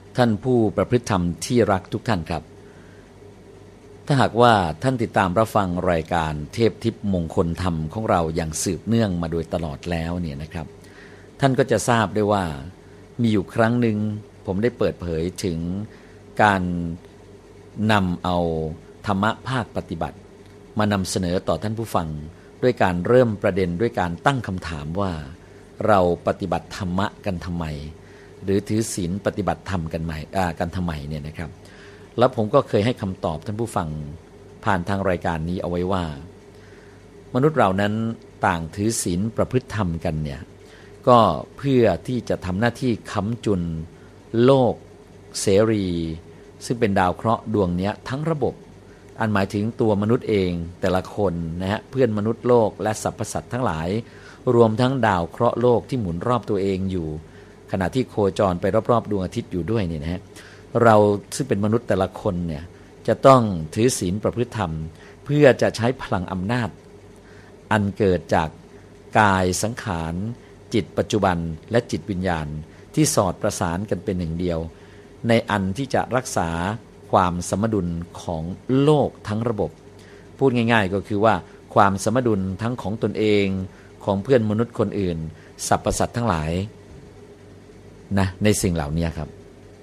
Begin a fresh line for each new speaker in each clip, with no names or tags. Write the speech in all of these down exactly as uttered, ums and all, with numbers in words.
ท่านผู้ประพฤติธรรมที่รักทุกท่านครับถ้าหากว่าท่านติดตามรับฟังรายการเทพทิพย์มงคลธรรมของเราอย่างสืบเนื่องมาโดยตลอดแล้วเนี่ยนะครับท่านก็จะทราบได้ว่ามีอยู่ครั้งหนึ่งผมได้เปิดเผยถึงการนำเอาธรรมะภาคปฏิบัติมานำเสนอต่อท่านผู้ฟังด้วยการเริ่มประเด็นด้วยการตั้งคำถามว่าเราปฏิบัติธรรมะกันทำไมหรือถือศีลปฏิบัติธรรมกันไหมอ่ากันทำไมเนี่ยนะครับแล้วผมก็เคยให้คำตอบท่านผู้ฟังผ่านทางรายการนี้เอาไว้ว่ามนุษย์เรานั้นต่างถือศีลประพฤติธรรมกันเนี่ยก็เพื่อที่จะทำหน้าที่ค้ำจุนโลกเสรีซึ่งเป็นดาวเคราะห์ดวงนี้ทั้งระบบอันหมายถึงตัวมนุษย์เองแต่ละคนนะฮะเพื่อนมนุษย์โลกและสรรพสัตว์ทั้งหลายรวมทั้งดาวเคราะห์โลกที่หมุนรอบตัวเองอยู่ขณะที่โคจรไปรอบๆดวงอาทิตย์อยู่ด้วยเนี่ยนะฮะเราซึ่งเป็นมนุษย์แต่ละคนเนี่ยจะต้องถือศีลประพฤติธรรมเพื่อจะใช้พลังอำนาจอันเกิดจากกายสังขารจิตปัจจุบันและจิตวิญญาณที่สอดประสานกันเป็นหนึ่งเดียวในอันที่จะรักษาความสมดุลของโลกทั้งระบบพูดง่ายๆก็คือว่าความสมดุลทั้งของตนเองของเพื่อนมนุษย์คนอื่นสรรพสัตว์ทั้งหลายนะในสิ่งเหล่านี้ครับ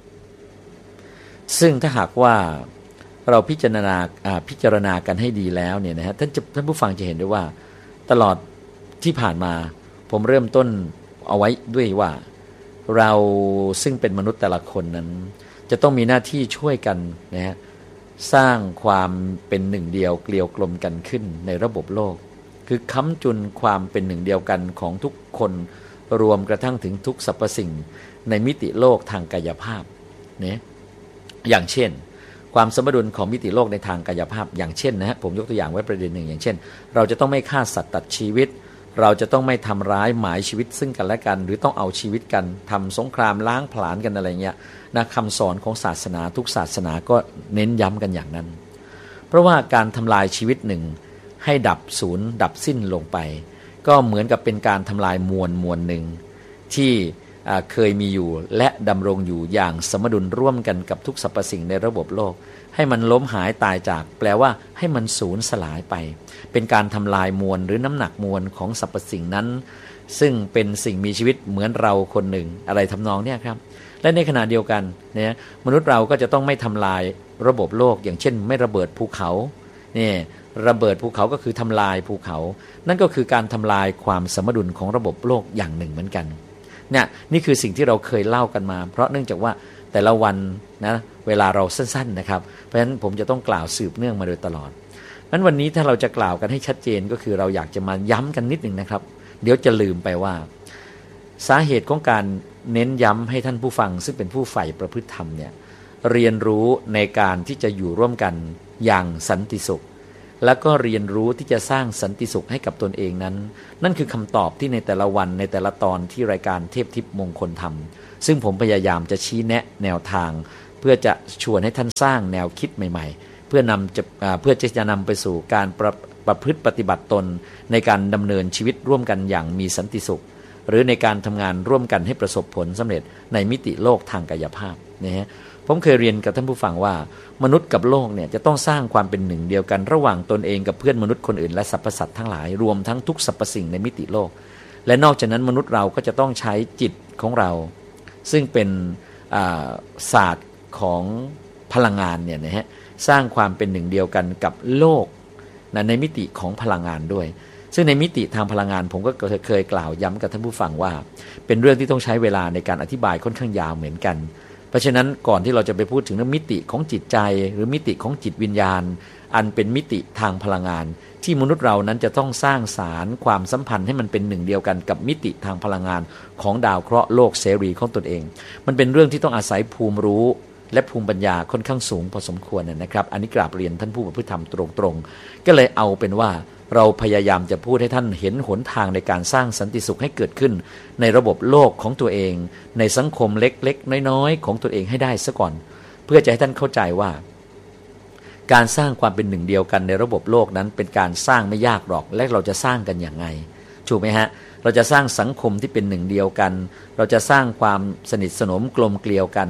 ซึ่งถ้าหากว่าเราพิจารณาพิจารณากันให้ดีแล้วเนี่ยนะฮะท่านจะท่านผู้ฟังจะเห็นได้ว่าตลอดที่ผ่านมาผมเริ่มต้นเอาไว้ด้วยว่าเราซึ่งเป็นมนุษย์แต่ละคนนั้นจะต้องมีหน้าที่ช่วยกันนะฮะสร้างความเป็นหนึ่งเดียวเกลียวกลมกันขึ้นในระบบโลกคือค้ำจุนความเป็นหนึ่งเดียวกันของทุกคนรวมกระทั่งถึงทุกสรรพสิ่งในมิติโลกทางกายภาพเนี่ยอย่างเช่นความสมดุลของมิติโลกในทางกายภาพอย่างเช่นนะฮะผมยกตัวอย่างไว้ประเด็นหนึ่งอย่างเช่นเราจะต้องไม่ฆ่าสัตว์ตัดชีวิตเราจะต้องไม่ทำร้ายหมายชีวิตซึ่งกันและกันหรือต้องเอาชีวิตกันทำสงครามล้างผลาญกันอะไรเงี้ยนะคำสอนของศาสนาทุกศาสนาก็เน้นย้ำกันอย่างนั้นเพราะว่าการทำลายชีวิตหนึ่งให้ดับศูนย์ดับสิ้นลงไปก็เหมือนกับเป็นการทำลายมวลมวลหนึ่งที่เคยมีอยู่และดำรงอยู่อย่างสมดุลร่วมกันกับทุกสรรพสิ่งในระบบโลกให้มันล้มหายตายจากแปลว่าให้มันสูญสลายไปเป็นการทำลายมวลหรือน้ำหนักมวลของสรรพสิ่งนั้นซึ่งเป็นสิ่งมีชีวิตเหมือนเราคนหนึ่งอะไรทำนองเนี่ยครับและในขณะเดียวกันเนี่ยมนุษย์เราก็จะต้องไม่ทำลายระบบโลกอย่างเช่นไม่ระเบิดภูเขาเนี่ยระเบิดภูเขาก็คือทำลายภูเขานั่นก็คือการทำลายความสมดุลของระบบโลกอย่างหนึ่งเหมือนกันเนี่ยนี่คือสิ่งที่เราเคยเล่ากันมาเพราะเนื่องจากว่าแต่ละวันนะเวลาเราสั้นๆนะครับเพราะฉะนั้นผมจะต้องกล่าวสืบเนื่องมาโดยตลอดนั้นวันนี้ถ้าเราจะกล่าวกันให้ชัดเจนก็คือเราอยากจะมาย้ำกันนิดนึงนะครับเดี๋ยวจะลืมไปว่าสาเหตุของการเน้นย้ำให้ท่านผู้ฟังซึ่งเป็นผู้ใฝ่ประพฤติธรรมเนี่ยเรียนรู้ในการที่จะอยู่ร่วมกันอย่างสันติสุขแล้วก็เรียนรู้ที่จะสร้างสันติสุขให้กับตนเองนั้นนั่นคือคำตอบที่ในแต่ละวันในแต่ละตอนที่รายการเทพทิพย์มงคลธรรมซึ่งผมพยายามจะชี้แนะแนวทางเพื่อจะชวนให้ท่านสร้างแนวคิดใหม่ๆเพื่อนำจะเพื่อจะนำไปสู่การประประพฤติปฏิบัติตนในการดำเนินชีวิตร่วมกันอย่างมีสันติสุขหรือในการทำงานร่วมกันให้ประสบผลสำเร็จในมิติโลกทางกายภาพนะฮะผมเคยเรียนกับท่านผู้ฟังว่ามนุษย์กับโลกเนี่ยจะต้องสร้างความเป็นหนึ่งเดียวกันระหว่างตนเองกับเพื่อนมนุษย์คนอื่นและสรรพสัตว์ทั้งหลายรวมทั้งทุกสรรพสิ่งในมิติโลกและนอกจากนั้นมนุษย์เราก็จะต้องใช้จิตของเราซึ่งเป็นศาสตร์ของพลังงานเนี่ยนะฮะสร้างความเป็นหนึ่งเดียวกันกับโลกนะในมิติของพลังงานด้วยซึ่งในมิติทางพลังงานผมก็เคยกล่าวย้ำกับท่านผู้ฟังว่าเป็นเรื่องที่ต้องใช้เวลาในการอธิบายค่อนข้างยาวเหมือนกันเพราะฉะนั้นก่อนที่เราจะไปพูดถึงเรื่องมิติของจิตใจหรือมิติของจิตวิญญาณอันเป็นมิติทางพลังงานที่มนุษย์เรานั้นจะต้องสร้างสารความสัมพันธ์ให้มันเป็นหนึ่งเดียวกันกับมิติทางพลังงานของดาวเคราะห์โลกเสรีของตนเองมันเป็นเรื่องที่ต้องอาศัยภูมิรู้และภูมิปัญญาค่อนข้างสูงพอสมควรนะครับอันนี้กราบเรียนท่านผู้ประพฤติธรรมตรงๆก็เลยเอาเป็นว่าเราพยายามจะพูดให้ท่านเห็นหนทางในการสร้างสันติสุขให้เกิดขึ้นในระบบโลกของตัวเองในสังคมเล็กๆน้อยๆของตัวเองให้ได้ซะก่อนเพื่อจะให้ท่านเข้าใจว่าการสร้างความเป็นหนึ่งเดียวกันในระบบโลกนั้นเป็นการสร้างไม่ยากหรอกและเราจะสร้างกันอย่างไงถูกไหมฮะเราจะสร้างสังคมที่เป็นหนึ่งเดียวกันเราจะสร้างความสนิทสนมกลมเกลียวกัน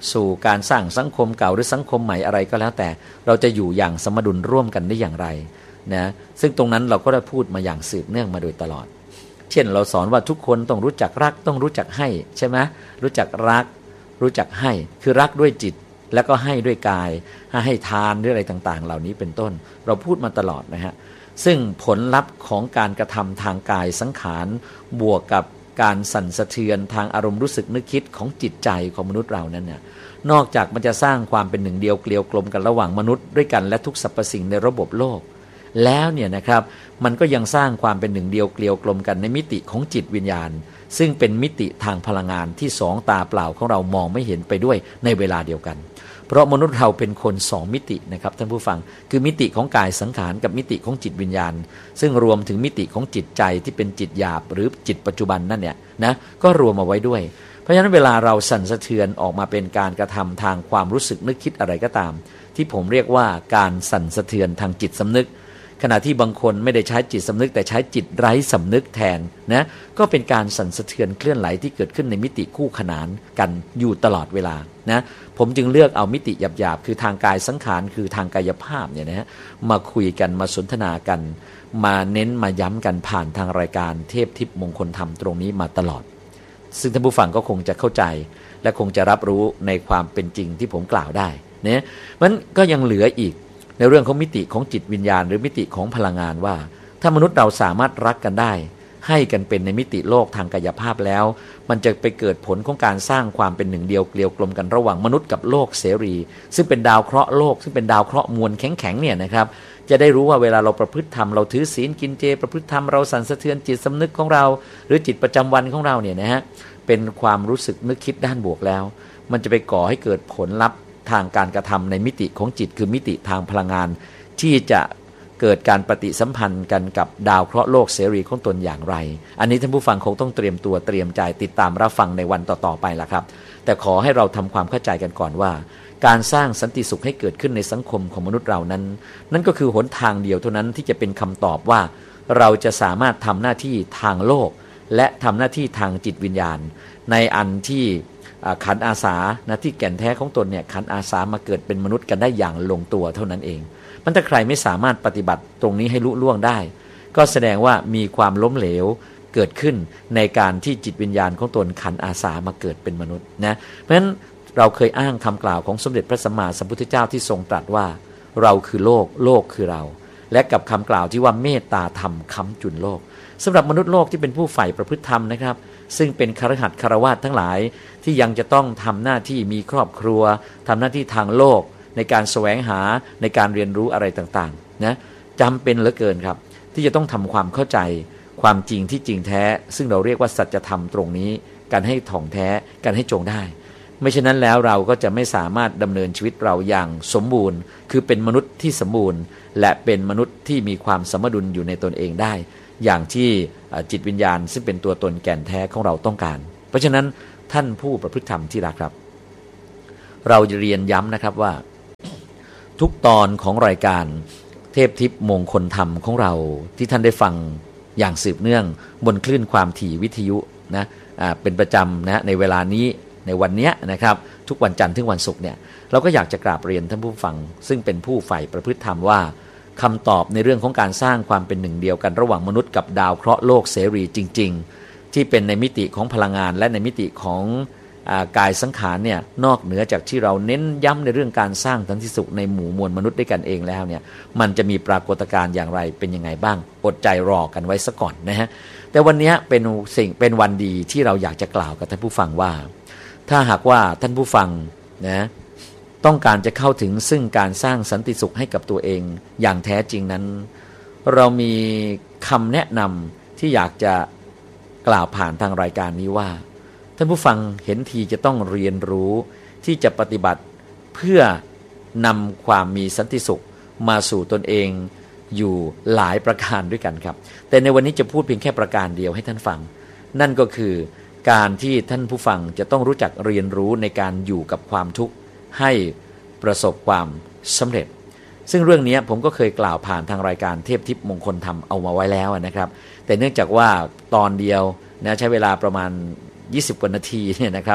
สู่การสร้างสังคมเก่าหรือสังคมใหม่อะไรก็แล้วแต่เราจะอยู่อย่างสมดุลร่วมกันได้อย่างไรนะซึ่งตรงนั้นเราก็ได้พูดมาอย่างสืบเนื่องมาโดยตลอดเช่นเราสอนว่าทุกคนต้องรู้จักรักต้องรู้จักให้ใช่ไหมรู้จักรักรู้จักให้คือรักด้วยจิตแล้วก็ให้ด้วยกายให้ทานด้วยอะไรต่างๆเหล่านี้เป็นต้นเราพูดมาตลอดนะฮะซึ่งผลลัพธ์ของการกระทำทางกายสังขารบวกกับการสั่นสะเทือนทางอารมณ์รู้สึกนึกคิดของจิตใจของมนุษย์เรานั้นเนี่ยนอกจากมันจะสร้างความเป็นหนึ่งเดียวเกลียวกลมกันระหว่างมนุษย์ด้วยกันและทุกสรรพสิ่งในระบบโลกแล้วเนี่ยนะครับมันก็ยังสร้างความเป็นหนึ่งเดียวเกลียวกลมกันในมิติของจิตวิญญาณซึ่งเป็นมิติทางพลังงานที่สองตาเปล่าของเรามองไม่เห็นไปด้วยในเวลาเดียวกันเพราะมนุษย์เราเป็นคนสองมิตินะครับท่านผู้ฟังคือมิติของกายสังขารกับมิติของจิตวิญญาณซึ่งรวมถึงมิติของจิตใจที่เป็นจิตหยาบหรือจิตปัจจุบันนั่นเนี่ยนะก็รวมเอาไว้ด้วยเพราะฉะนั้นเวลาเราสั่นสะเทือนออกมาเป็นการกระทำทางความรู้สึกนึกคิดอะไรก็ตามที่ผมเรียกว่าการสั่นสะเทือนทางจิตสำนึกขณะที่บางคนไม่ได้ใช้จิตสำนึกแต่ใช้จิตไร้สำนึกแทนนะก็เป็นการสั่นสะเทือนเคลื่อนไหวที่เกิดขึ้นในมิติคู่ขนานกันอยู่ตลอดเวลานะผมจึงเลือกเอามิติหยาบๆคือทางกายสังขารคือทางกายภาพเนี่ยนะฮะมาคุยกันมาสนทนากันมาเน้นมาย้ำกันผ่านทางรายการเทพทิพย์มงคลธรรมตรงนี้มาตลอดซึ่งท่านผู้ฟังก็คงจะเข้าใจและคงจะรับรู้ในความเป็นจริงที่ผมกล่าวได้เนี่ยมันก็ยังเหลืออีกในเรื่องของมิติของจิตวิญญาณหรือมิติของพลังงานว่าถ้ามนุษย์เราสามารถรักกันได้ให้กันเป็นในมิติโลกทางกายภาพแล้วมันจะไปเกิดผลของการสร้างความเป็นหนึ่งเดียวเกลียวกลมกันระหว่างมนุษย์กับโลกเสรีซึ่งเป็นดาวเคราะห์โลกซึ่งเป็นดาวเคราะห์มวลแข็งๆเนี่ยนะครับจะได้รู้ว่าเวลาเราประพฤติธรรมเราถือศีลกินเจประพฤติธรรมเราสั่นสะเทือนจิตสำนึกของเราหรือจิตประจำวันของเราเนี่ยนะฮะเป็นความรู้สึกนึกคิดด้านบวกแล้วมันจะไปก่อให้เกิดผลลัพธ์ทางการกระทำในมิติของจิตคือมิติทางพลังงานที่จะเกิดการปฏิสัมพันธ์กันกับดาวเคราะห์โลกเสรีของตนอย่างไรอันนี้ท่านผู้ฟังคงต้องเตรียมตัวเตรียมใจติดตามรับฟังในวันต่อๆไปละครับแต่ขอให้เราทำความเข้าใจกันก่อนว่าการสร้างสันติสุขให้เกิดขึ้นในสังคมของมนุษย์เรานั้นนั่นก็คือหนทางเดียวเท่านั้นที่จะเป็นคำตอบว่าเราจะสามารถทำหน้าที่ทางโลกและทำหน้าที่ทางจิตวิญญาณในอันที่ขันอาสานะที่แก่นแท้ของตนเนี่ยขันอาสามาเกิดเป็นมนุษย์กันได้อย่างลงตัวเท่านั้นเองมันถ้าใครไม่สามารถปฏิบัติตรงนี้ให้ลุล่วงได้ก็แสดงว่ามีความล้มเหลวเกิดขึ้นในการที่จิตวิญญาณของตนขันอาสามาเกิดเป็นมนุษย์นะเพราะฉะนั้นเราเคยอ้างคำกล่าวของสมเด็จพระสัมมาสัมพุทธเจ้าที่ทรงตรัสว่าเราคือโลกโลกคือเราและกับคำกล่าวที่ว่าเมตตาธรรมค้ำจุนโลกสำหรับมนุษย์โลกที่เป็นผู้ใฝ่ประพฤติธรรมนะครับซึ่งเป็นคฤหัสถ์คฤหัสถ์ทั้งหลายที่ยังจะต้องทำหน้าที่มีครอบครัวทำหน้าที่ทางโลกในการแสวงหาในการเรียนรู้อะไรต่างๆนะจำเป็นเหลือเกินครับที่จะต้องทำความเข้าใจความจริงที่จริงแท้ซึ่งเราเรียกว่าสัจธรรมตรงนี้กันให้ถ่องแท้กันให้จงได้ไม่เช่นนั้นแล้วเราก็จะไม่สามารถดำเนินชีวิตเราอย่างสมบูรณ์คือเป็นมนุษย์ที่สมบูรณ์และเป็นมนุษย์ที่มีความสมดุลอยู่ในตนเองได้อย่างที่จิตวิญญาณซึ่งเป็นตัวตนแก่นแท้ของเราต้องการเพราะฉะนั้นท่านผู้ประพฤติธรรมที่รักครับเราจะเรียนย้ำนะครับว่าทุกตอนของรายการเทพทิพย์มงคลธรรมของเราที่ท่านได้ฟังอย่างสืบเนื่องบนคลื่นความถี่วิทยุนะเป็นประจำนะในเวลานี้ในวันนี้นะครับทุกวันจันทร์ถึงวันศุกร์เนี่ยเราก็อยากจะกราบเรียนท่านผู้ฟังซึ่งเป็นผู้ใฝ่ประพฤติธรรมว่าคำตอบในเรื่องของการสร้างความเป็นหนึ่งเดียวกันระหว่างมนุษย์กับดาวเคราะห์โลกเสรีจริงๆที่เป็นในมิติของพลังงานและในมิติของกายสังขารเนี่ยนอกเหนือจากที่เราเน้นย้ำในเรื่องการสร้างสันติสุขในหมู่มวลมนุษย์ด้วยกันเองแล้วเนี่ยมันจะมีปรากฏการณ์อย่างไรเป็นยังไงบ้างอดใจรอกันไว้ซะก่อนนะฮะแต่วันนี้เป็นสิ่งเป็นวันดีที่เราอยากจะกล่าวกับท่านผู้ฟังว่าถ้าหากว่าท่านผู้ฟังนะต้องการจะเข้าถึงซึ่งการสร้างสันติสุขให้กับตัวเองอย่างแท้จริงนั้นเรามีคำแนะนำที่อยากจะกล่าวผ่านทางรายการนี้ว่าท่านผู้ฟังเห็นทีจะต้องเรียนรู้ที่จะปฏิบัติเพื่อนำความมีสันติสุขมาสู่ตนเองอยู่หลายประการด้วยกันครับแต่ในวันนี้จะพูดเพียงแค่ประการเดียวให้ท่านฟังนั่นก็คือการที่ท่านผู้ฟังจะต้องรู้จักเรียนรู้ในการอยู่กับความทุกข์ให้ประสบความสำเร็จซึ่งเรื่องนี้ผมก็เคยกล่าวผ่านทางรายการเทพทิพย์มงคลธรรมเอามาไว้แล้วนะครับแต่เนื่องจากว่าตอนเดียวนะใช้เวลาประมาณยี่สิบกว่านาทีเนี่ยนะครับ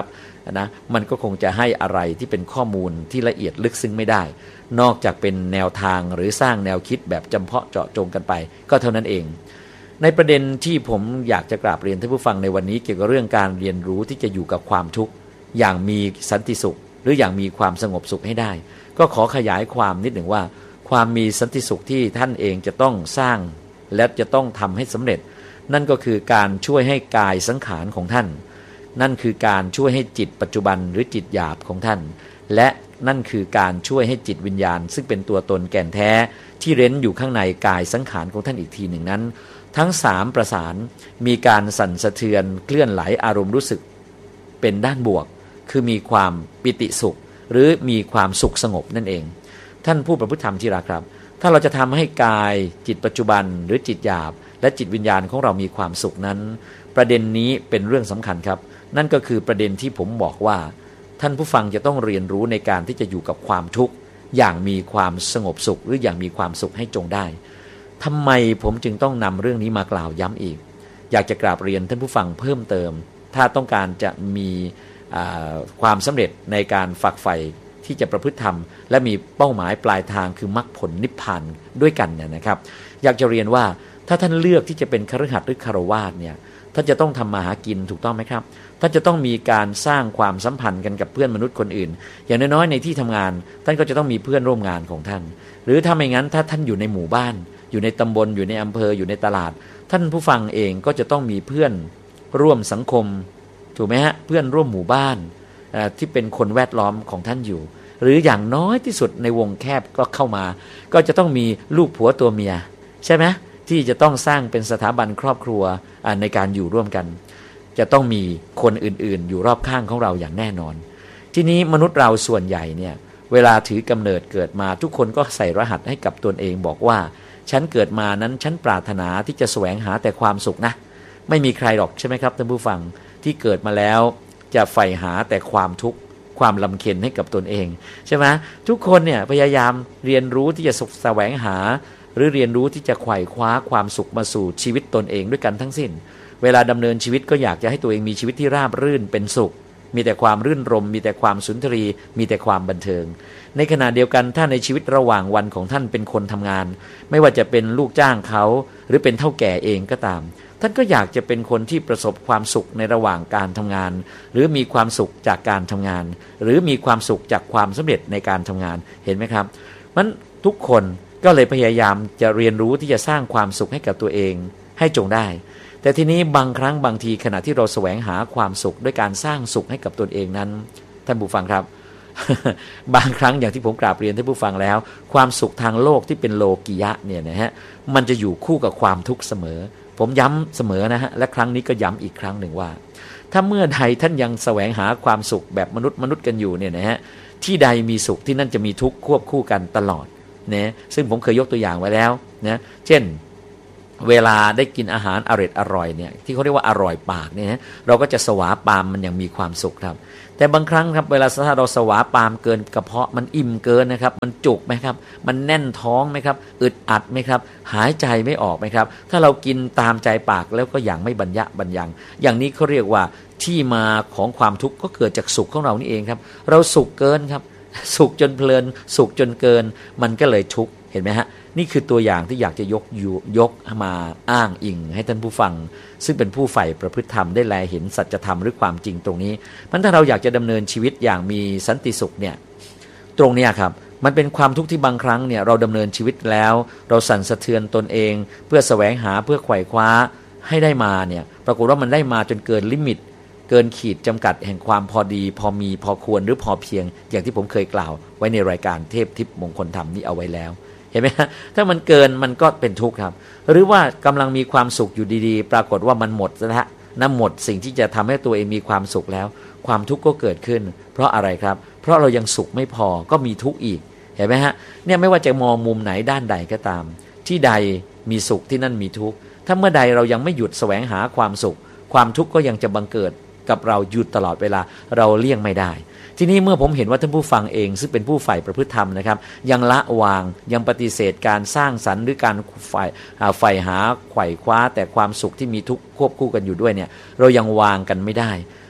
นะมันก็คงจะให้อะไรที่เป็นข้อมูลที่ละเอียดลึกซึ้งไม่ได้นอกจากเป็นแนวทางหรือสร้างแนวคิดแบบจำเพาะเจาะจงกันไปก็เท่านั้นเองในประเด็นที่ผมอยากจะกราบเรียนท่านผู้ฟังในวันนี้เกี่ยวกับเรื่องการเรียนรู้ที่จะอยู่กับความทุกข์อย่างมีสันติสุขหรืออย่างมีความสงบสุขให้ได้ก็ขอขยายความนิดหนึ่งว่าความมีสันติสุขที่ท่านเองจะต้องสร้างและจะต้องทำให้สำเร็จนั่นก็คือการช่วยให้กายสังขารของท่านนั่นคือการช่วยให้จิตปัจจุบันหรือจิตหยาบของท่านและนั่นคือการช่วยให้จิตวิญญาณซึ่งเป็นตัวตนแก่นแท้ที่เร้นอยู่ข้างในกายสังขารของท่านอีกทีหนึ่งนั้นทั้งสามประสานมีการสั่นสะเทือนเคลื่อนไหลอารมณ์รู้สึกเป็นด้านบวกคือมีความปิติสุขหรือมีความสุขสงบนั่นเองท่านผู้ประพฤติธรรมที่รักครับถ้าเราจะทำให้กายจิตปัจจุบันหรือจิตหยาบและจิตวิญญาณของเรามีความสุขนั้นประเด็นนี้เป็นเรื่องสำคัญครับนั่นก็คือประเด็นที่ผมบอกว่าท่านผู้ฟังจะต้องเรียนรู้ในการที่จะอยู่กับความทุกข์อย่างมีความสงบสุขหรืออย่างมีความสุขให้จงได้ทำไมผมจึงต้องนำเรื่องนี้มากล่าวย้ำอีกอยากจะกราบเรียนท่านผู้ฟังเพิ่มเติมถ้าต้องการจะมีความสำเร็จในการฝักใฝ่ที่จะประพฤติธรรมและมีเป้าหมายปลายทางคือมรรคผลนิพพานด้วยกันเนี่ยนะครับอยากจะเรียนว่าถ้าท่านเลือกที่จะเป็นคฤหัสถ์หรือคฤหัสถ์เนี่ยท่านจะต้องทำมาหากินถูกต้องไหมครับท่านจะต้องมีการสร้างความสัมพันธ์กันกับเพื่อนมนุษย์คนอื่นอย่างน้อยๆในที่ทำงานท่านก็จะต้องมีเพื่อนร่วมงานของท่านหรือถ้าไม่งั้นถ้าท่านอยู่ในหมู่บ้านอยู่ในตำบลอยู่ในอำเภออยู่ในตลาดท่านผู้ฟังเองก็จะต้องมีเพื่อนร่วมสังคมถูกไหมฮะเพื่อนร่วมหมู่บ้านที่เป็นคนแวดล้อมของท่านอยู่หรืออย่างน้อยที่สุดในวงแคบก็เข้ามาก็จะต้องมีลูกผัวตัวเมียใช่ไหมที่จะต้องสร้างเป็นสถาบันครอบครัวในการอยู่ร่วมกันจะต้องมีคนอื่นๆอยู่รอบข้างของเราอย่างแน่นอนทีนี้มนุษย์เราส่วนใหญ่เนี่ยเวลาถือกำเนิดเกิดมาทุกคนก็ใส่รหัสให้กับตนเองบอกว่าฉันเกิดมานั้นฉันปรารถนาที่จะแสวงหาแต่ความสุขนะไม่มีใครหรอกใช่ไหมครับท่านผู้ฟังที่เกิดมาแล้วจะใฝ่หาแต่ความทุกข์ความลำเค็ญให้กับตนเองใช่ไหมทุกคนเนี่ยพยายามเรียนรู้ที่จะแสวงหาหรือเรียนรู้ที่จะไขว่คว้าความสุขมาสู่ชีวิตตนเองด้วยกันทั้งสิ้นเวลาดำเนินชีวิตก็อยากจะให้ตัวเองมีชีวิตที่ราบรื่นเป็นสุขมีแต่ความรื่นรมมีแต่ความสุนทรีมีแต่ความบันเทิงในขณะเดียวกันถ้าในชีวิตระหว่างวันของท่านเป็นคนทำงานไม่ว่าจะเป็นลูกจ้างเขาหรือเป็นเฒ่าแก่เองก็ตามท่านก็อยากจะเป็นคนที่ประสบความสุขในระหว่างการทำงานหรือมีความสุขจากการทำงานหรือมีความสุขจากความสำเร็จในการทำงานเห็นไหมครับมันทุกคนก็เลยพยายามจะเรียนรู้ที่จะสร้างความสุขให้กับตัวเองให้จงได้แต่ทีนี้บางครั้งบางทีขณะที่เราแสวงหาความสุขด้วยการสร้างสุขให้กับตนเองนั้นท่านผู้ฟังครับ บางครั้งอย่างที่ผมกราบเรียนท่านผู้ฟังแล้วความสุขทางโลกที่เป็นโลกิยะเนี่ยนะฮะมันจะอยู่คู่กับความทุกข์เสมอผมย้ำเสมอนะฮะและครั้งนี้ก็ย้ำอีกครั้งหนึ่งว่าถ้าเมื่อใดท่านยังแสวงหาความสุขแบบมนุษย์มนุษย์กันอยู่เนี่ยนะฮะที่ใดมีสุขที่นั่นจะมีทุกข์ควบคู่กันตลอดนะซึ่งผมเคยยกตัวอย่างไว้แล้วนะเช่นเวลาได้กินอาหารอร่อยอร่อยเนี่ยที่เขาเรียกว่าอร่อยปากเนี่ยนะเราก็จะสวาปามมันยังมีความสุขครับแต่บางครั้งครับเวลาถ้าเราสวาปามเกินกระเพาะมันอิ่มเกินนะครับมันจุกไหมครับมันแน่นท้องไหมครับอึดอัดไหมครับหายใจไม่ออกไหมครับถ้าเรากินตามใจปากแล้วก็อย่างไม่บรรยะบรรยังอย่างนี้เขาเรียกว่าที่มาของความทุกข์ก็เกิดจากสุขของเรานี่เองครับเราสุขเกินครับสุขจนเพลินสุขจนเกินมันก็เลยทุกข์เห็นไหมฮะนี่คือตัวอย่างที่อยากจะยกยกมาอ้างอิงให้ท่านผู้ฟังซึ่งเป็นผู้ใฝ่ประพฤติธรรมได้แลเห็นสัจธรรมหรือความจริงตรงนี้มันถ้าเราอยากจะดำเนินชีวิตอย่างมีสันติสุขเนี่ยตรงนี้ครับมันเป็นความทุกข์ที่บางครั้งเนี่ยเราดำเนินชีวิตแล้วเราสั่นสะเทือนตนเองเพื่อแสวงหาเพื่อไขว่คว้าให้ได้มาเนี่ยปรากฏว่ามันได้มาจนเกินลิมิตเกินขีดจำกัดแห่งความพอดีพอมีพอควรหรือพอเพียงอย่างที่ผมเคยกล่าวไว้ในรายการเทพทิพย์มงคลธรรมนี้เอาไว้แล้วเห็นไหมฮะถ้ามันเกินมันก็เป็นทุกข์ครับหรือว่ากำลังมีความสุขอยู่ดีๆปรากฏว่ามันหมดแล้วนะหมดสิ่งที่จะทำให้ตัวเองมีความสุขแล้วความทุกข์ก็เกิดขึ้นเพราะอะไรครับเพราะเรายังสุขไม่พอก็มีทุกข์อีกเห็นไหมฮะเนี่ยไม่ว่าจะมองมุมไหนด้านใดก็ตามที่ใดมีสุขที่นั่นมีทุกข์ถ้าเมื่อใดเรายังไม่หยุดแสวงหาความสุขความทุกข์ก็ยังจะบังเกิดกับเราหยุดตลอดเวลาเราเลี่ยงไม่ได้ทีนี้เมื่อผมเห็นว่าท่านผู้ฟังเองซึ่งเป็นผู้ใฝ่ประพฤติธรรมนะครับยังละวางยังปฏิเสธการสร้างสรรค์หรือการใฝ่ใฝ่หาไขว่คว้าแต่ความสุขที่มีทุกข์ควบคู่กันอยู่ด้วยเนี่ยเรายังวางกันไม่ได้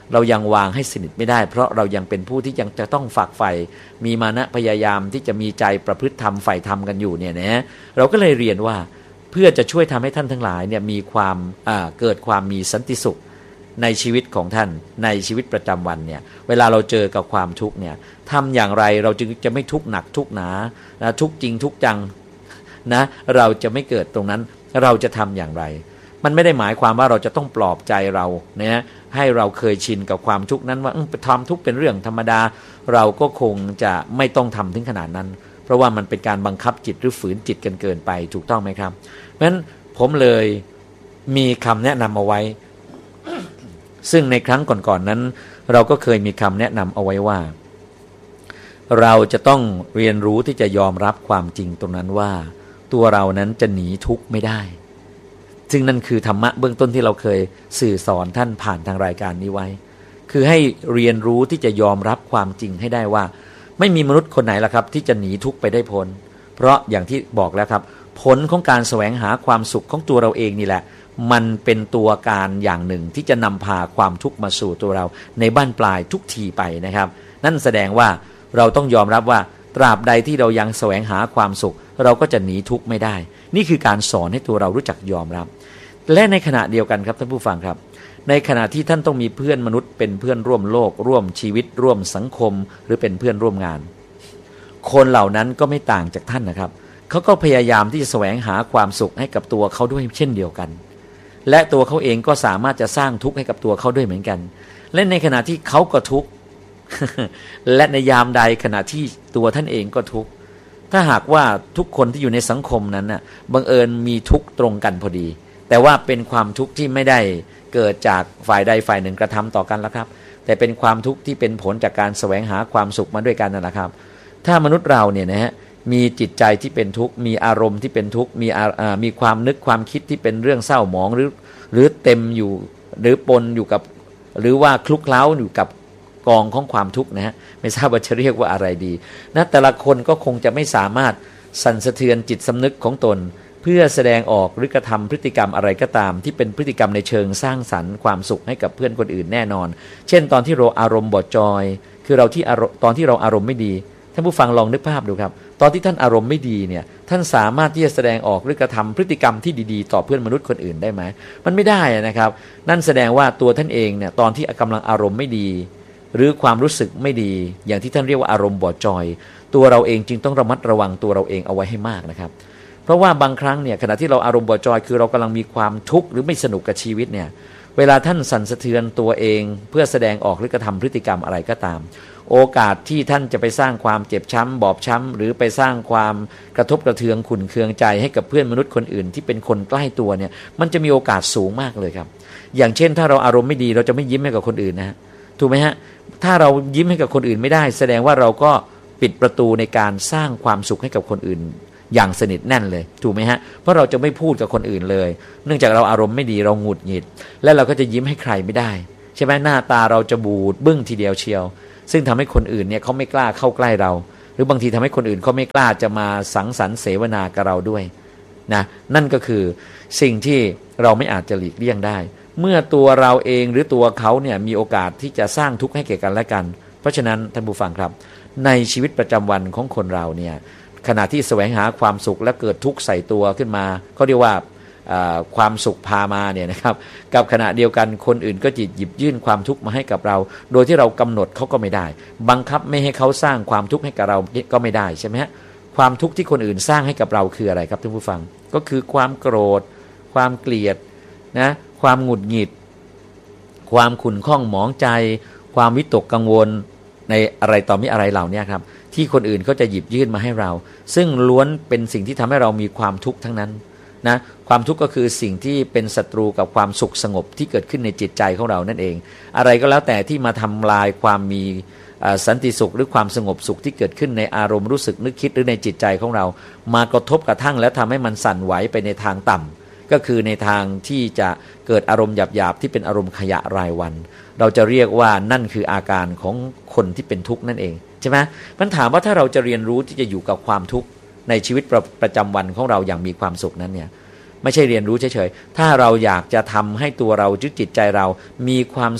เรายังวางให้สนิทไม่ได้เพราะเรายังเป็นผู้ที่ยังจะต้องฝักใฝ่มีมานะพยายามที่จะมีใจประพฤติธรรมใฝ่ธรรมกันอยู่เนี่ยนะเราก็เลยเรียนว่าเพื่อจะช่วยทำให้ท่านทั้งหลายเนี่ยมีความเกิดความมีสันติสุขในชีวิตของท่านในชีวิตประจำวันเนี่ยเวลาเราเจอกับความทุกข์เนี่ยทำอย่างไรเราจึงจะไม่ทุกข์หนักทุกข์หนานะทุกข์จริงทุกข์จังนะเราจะไม่เกิดตรงนั้นเราจะทำอย่างไรมันไม่ได้หมายความว่าเราจะต้องปลอบใจเรานะให้เราเคยชินกับความทุกข์นั้นว่าทำทุกข์เป็นเรื่องธรรมดาเราก็คงจะไม่ต้องทำถึงขนาดนั้นเพราะว่ามันเป็นการบังคับจิตหรือฝืนจิตกันเกินไปถูกต้องไหมครับเพราะฉะนั้นผมเลยมีคำแนะนำเอาไว้ซึ่งในครั้งก่อนๆ นั้นเราก็เคยมีคำแนะนำเอาไว้ว่าเราจะต้องเรียนรู้ที่จะยอมรับความจริงตรงนั้นว่าตัวเรานั้นจะหนีทุกข์ไม่ได้ซึ่งนั่นคือธรรมะเบื้องต้นที่เราเคยสื่อสอนท่านผ่านทางรายการนี้ไว้คือให้เรียนรู้ที่จะยอมรับความจริงให้ได้ว่าไม่มีมนุษย์คนไหนล่ะครับที่จะหนีทุกข์ไปได้พ้นเพราะอย่างที่บอกแล้วครับผลของการแสวงหาความสุขของตัวเราเองนี่แหละมันเป็นตัวการอย่างหนึ่งที่จะนำพาความทุกข์มาสู่ตัวเราในบั้นปลายทุกทีไปนะครับนั่นแสดงว่าเราต้องยอมรับว่าตราบใดที่เรายังแสวงหาความสุขเราก็จะหนีทุกข์ไม่ได้นี่คือการสอนให้ตัวเรารู้จักยอมรับและในขณะเดียวกันครับท่านผู้ฟังครับในขณะที่ท่านต้องมีเพื่อนมนุษย์เป็นเพื่อนร่วมโลกร่วมชีวิตร่วมสังคมหรือเป็นเพื่อนร่วมงานคนเหล่านั้นก็ไม่ต่างจากท่านนะครับเขาก็พยายามที่จะแสวงหาความสุขให้กับตัวเขาด้วยเช่นเดียวกันและตัวเขาเองก็สามารถจะสร้างทุกข์ให้กับตัวเขาด้วยเหมือนกันและในขณะที่เขาก็ทุกข์ และในยามใดขณะที่ตัวท่านเองก็ทุกข์ถ้าหากว่าทุกคนที่อยู่ในสังคมนั้นน่ะบังเอิญมีทุกข์ตรงกันพอดีแต่ว่าเป็นความทุกข์ที่ไม่ได้เกิดจากฝ่ายใดฝ่ายหนึ่งกระทำต่อกันแล้วครับแต่เป็นความทุกข์ที่เป็นผลจากการแสวงหาความสุขมาด้วยกันนั่นแหละครับถ้ามนุษย์เราเนี่ยนะฮะมีจิตใจที่เป็นทุกข์มีอารมณ์ที่เป็นทุกข์มีมีความนึกความคิดที่เป็นเรื่องเศร้าหมองหรือหรือเต็มอยู่หรือปนอยู่กับหรือว่าคลุกเคล้าอยู่กับกองของความทุกข์นะฮะไม่ทราบว่าจะเรียกว่าอะไรดีนะแต่ละคนก็คงจะไม่สามารถสั่นสะเทือนจิตสำนึกของตนเพื่อแสดงออกหรือกระทำพฤติกรรมอะไรก็ตามที่เป็นพฤติกรรมในเชิงสร้างสรรค์ความสุขให้กับเพื่อนคนอื่นแน่นอนเช่นตอนที่เราอารมณ์บอดจอยคือเราที่ตอนที่เราอารมณ์ไม่ดีท่านผู้ฟังลองนึกภาพดูครับตอนที่ท่านอารมณ์ไม่ดีเนี่ยท่านสามารถที่จะแสดงออกหรือกระทำพฤติกรรมที่ดีๆต่อเพื่อนมนุษย์คนอื่นได้ไหมมันไม่ได้นะครับนั่นแสดงว่าตัวท่านเองเนี่ยตอนที่กำลังอารมณ์ไม่ดีหรือความรู้สึกไม่ดีอย่างที่ท่านเรียกว่าอารมณ์บอดจอยตัวเราเองจึงต้องระมัดระวังตัวเราเองเอาไว้ให้มากนะครับเพราะว่าบางครั้งเนี่ยขณะที่เราอารมณ์บอดจอยคือเรากำลังมีความทุกข์หรือไม่สนุกกับชีวิตเนี่ยเวลาท่านสั่นสะเทือนตัวเองเพื่อแสดงออกหรือกระทำพฤติกรรมอะไรก็ตามโอกาสที่ท่านจะไปสร้างความเจ็บช้ำบอบช้ำหรือไปสร้างความกระทบกระเทือนขุ่นเคืองใจให้กับเพื่อนมนุษย์คนอื่นที่เป็นคนใกล้ตัวเนี่ยมันจะมีโอกาสสูงมากเลยครับอย่างเช่นถ้าเราอารมณ์ไม่ดีเราจะไม่ยิ้มให้กับคนอื่นนะถูกไหมฮะถ้าเรายิ้มให้กับคนอื่นไม่ได้แสดงว่าเราก็ปิดประตูในการสร้างความสุขให้กับคนอื่นอย่างสนิทแน่นเลยถูกไหมฮะเพราะเราจะไม่พูดกับคนอื่นเลยเนื่องจากเราอารมณ์ไม่ดีเราหงุดหงิดและเราก็จะยิ้มให้ใครไม่ได้ใช่ไหมหน้าตาเราจะบูดบึ้งทีเดียวเชียวซึ่งทำให้คนอื่นเนี่ยเขาไม่กล้าเข้าใกล้เราหรือบางทีทำให้คนอื่นเขาไม่กล้าจะมาสังสรรค์เสวนากับเราด้วยนะนั่นก็คือสิ่งที่เราไม่อาจจะหลีกเลี่ยงได้เมื่อตัวเราเองหรือตัวเขาเนี่ยมีโอกาสที่จะสร้างทุกข์ให้แก่กันและกันเพราะฉะนั้นท่านผู้ฟังครับในชีวิตประจำวันของคนเราเนี่ยขณะที่แสวงหาความสุขและเกิดทุกข์ใส่ตัวขึ้นมาเขาเรียกว่าความสุขพามาเนี่ยนะครับกับขณะเดียวกันคนอื่นก็จิตหยิบยื่นความทุกข์มาให้กับเราโดยที่เรากำหนดเขาก็ไม่ได้บังคับไม่ให้เขาสร้างความทุกข์ให้กับเราก็ไม่ได้ใช่ไหมฮะความทุกข์ที่คนอื่นสร้างให้กับเราคืออะไรครับท่านผู้ฟังก็คือความโกรธความเกลียดนะความหงุดหงิดความขุ่นข้องหมองใจความวิตกกังวลในอะไรต่อมิอะไรเหล่านี้ครับที่คนอื่นเขาจะหยิบยื่นมาให้เราซึ่งล้วนเป็นสิ่งที่ทำให้เรามีความทุกข์ทั้งนั้นนะความทุกข์ก็คือสิ่งที่เป็นศัตรูกับความสุขสงบที่เกิดขึ้นในจิตใจของเรานั่นเองอะไรก็แล้วแต่ที่มาทำลายความมีสันติสุขหรือความสงบสุขที่เกิดขึ้นในอารมณ์รู้สึกนึกคิดหรือในจิตใจของเรามากระทบกระทั่งแล้วทำให้มันสั่นไหวไปในทางต่ำก็คือในทางที่จะเกิดอารมณ์หยาบๆที่เป็นอารมณ์ขยะรายวันเราจะเรียกว่านั่นคืออาการของคนที่เป็นทุกข์นั่นเองใช่ไหมมันถามว่าถ้าเราจะเรียนรู้ที่จะอยู่กับความทุกข์ในชีวิตประประจำวันของเราอย่างมีความสุขนั้นเนี่ยไม่ใช่เรียนรู้เฉยๆถ้าเราอยากจะทำให้ตัวเราจิตใจเรามีความสุข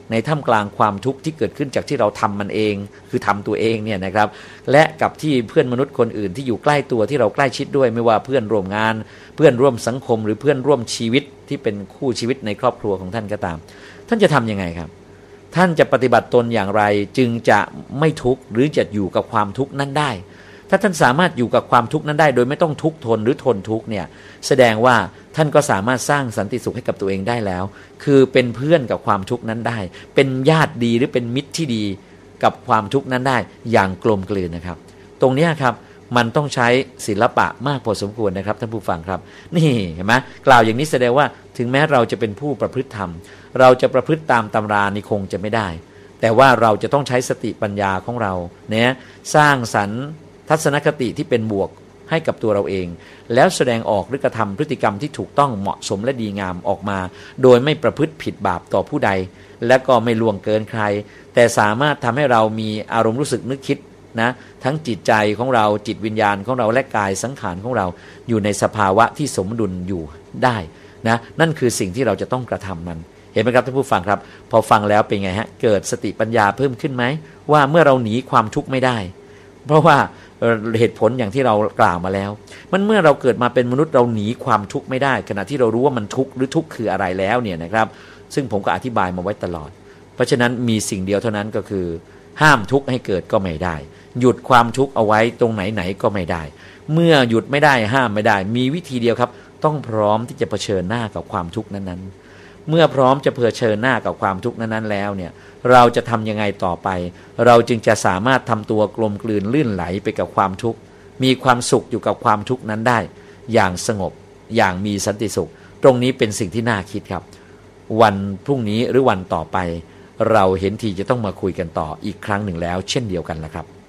ในท่ามกลางความทุกข์ที่เกิดขึ้นจากที่เราทำมันเองคือทำตัวเองเนี่ยนะครับและกับที่เพื่อนมนุษย์คนอื่นที่อยู่ใกล้ตัวที่เราใกล้ชิดด้วยไม่ว่าเพื่อนร่วมงานเพื่อนร่วมสังคมหรือเพื่อนร่วมชีวิตที่เป็นคู่ชีวิตในครอบครัวของท่านก็ตามท่านจะทำยังไงครับท่านจะปฏิบัติตนอย่างไรจึงจะไม่ทุกข์หรือจะอยู่กับความทุกข์นั้นได้ถ้าท่านสามารถอยู่กับความทุกข์นั้นได้โดยไม่ต้องทุกข์ทนหรือทนทุกข์เนี่ยแสดงว่าท่านก็สามารถสร้างสันติสุขให้กับตัวเองได้แล้วคือเป็นเพื่อนกับความทุกข์นั้นได้เป็นญาติดีหรือเป็นมิตรที่ดีกับความทุกข์นั้นได้อย่างกลมกลืนนะครับตรงนี้ครับมันต้องใช้ศิลปะมากพอสมควรนะครับท่านผู้ฟังครับนี่เห็นไหมกล่าวอย่างนี้แสดงว่าถึงแม้เราจะเป็นผู้ประพฤติธรรมเราจะประพฤติตามตำรานี่คงจะไม่ได้แต่ว่าเราจะต้องใช้สติปัญญาของเราเนี่ยสร้างสรรค์ทัศนคติที่เป็นบวกให้กับตัวเราเองแล้วแสดงออกหรือกระทำพฤติกรรมที่ถูกต้องเหมาะสมและดีงามออกมาโดยไม่ประพฤติผิดบาปต่อผู้ใดและก็ไม่ล่วงเกินใครแต่สามารถทำให้เรามีอารมณ์รู้สึกนึกคิดนะทั้งจิตใจของเราจิตวิญญาณของเราและกายสังขารของเราอยู่ในสภาวะที่สมดุลอยู่ได้นะนั่นคือสิ่งที่เราจะต้องกระทำมันเห็นไหมครับท่านผู้ฟังครับพอฟังแล้วเป็นไงฮะเกิดสติปัญญาเพิ่มขึ้นไหมว่าเมื่อเราหนีความทุกข์ไม่ได้เพราะว่าเหตุผลอย่างที่เรากล่าวมาแล้วมันเมื่อเราเกิดมาเป็นมนุษย์เราหนีความทุกข์ไม่ได้ขณะที่เรารู้ว่ามันทุกข์หรือทุกข์คืออะไรแล้วเนี่ยนะครับซึ่งผมก็อธิบายมาไว้ตลอดเพราะฉะนั้นมีสิ่งเดียวเท่านั้นก็คือห้ามทุกข์ให้เกิดก็ไม่ได้หยุดความทุกข์เอาไว้ตรงไหนไหนก็ไม่ได้เมื่อหยุดไม่ได้ห้ามไม่ได้มีวิธีเดียวครับต้องพร้อมที่จะเผชิญหน้ากับความทุกข์นั้นๆเมื่อพร้อมจะเผชิญหน้ากับความทุกข์นั้นๆแล้วเนี่ยเราจะทำยังไงต่อไปเราจึงจะสามารถทำตัวกลมกลืนลื่นไหลไปกับความทุกข์มีความสุขอยู่กับความทุกข์นั้นได้อย่างสงบอย่างมีสันติสุขตรงนี้เป็นสิ่งที่น่าคิดครับวันพรุ่งนี้หรือวันต่อไปเราเห็นทีจะต้องมาคุยกันต่ออีกครั้งหนึ่งแล้วเช่นเดียวกันละครับ